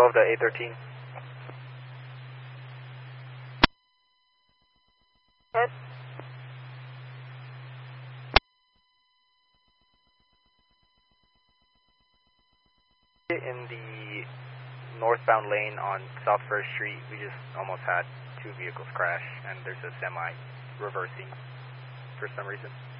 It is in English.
12 to 813. Hit. In the northbound lane on South First Street, we just almost had two vehicles crash, and there's a semi reversing for some reason.